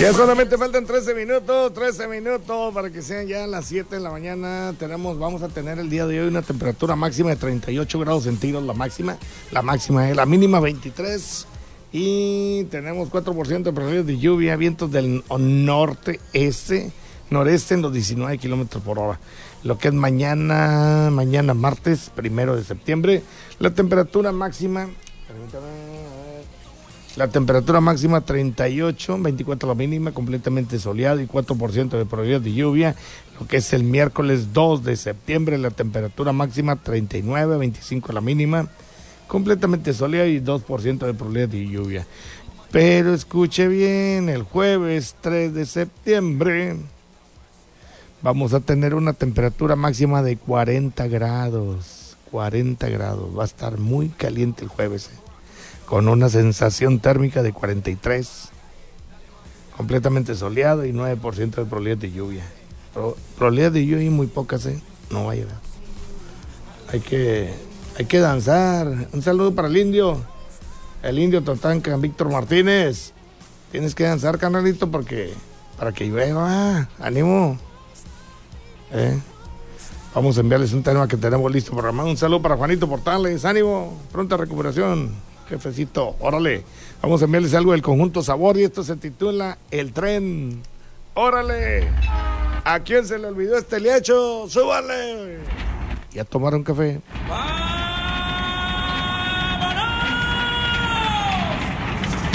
Ya solamente faltan 13 minutos para que sean ya las 7 de la mañana. Vamos a tener el día de hoy una temperatura máxima de 38 grados centígrados, la máxima es la mínima 23 y tenemos 4% de probabilidad de lluvia, vientos del noreste en los 19 kilómetros por hora. Lo que es mañana martes 1 de septiembre, la temperatura máxima, la temperatura máxima 38, 24 la mínima, completamente soleado y 4% de probabilidad de lluvia. Lo que es el miércoles 2 de septiembre, la temperatura máxima 39, 25 la mínima, completamente soleado y 2% de probabilidad de lluvia. Pero escuche bien, el jueves 3 de septiembre vamos a tener una temperatura máxima de 40 grados. 40 grados, va a estar muy caliente el jueves, con una sensación térmica de 43, completamente soleado y 9% de probabilidad de lluvia. Probabilidad de lluvia muy pocas, no vaya. Hay que danzar. Un saludo para el indio Totanca, Víctor Martínez. Tienes que danzar, canalito, para que llueva. Ánimo. Vamos a enviarles un tema que tenemos listo programado. Un saludo para Juanito Portales. Ánimo, pronta recuperación. Jefecito, órale, vamos a enviarles algo del conjunto Sabor y esto se titula El Tren. Órale, ¿a quién se le olvidó este lecho? ¡Súbale! ¿Ya tomaron café?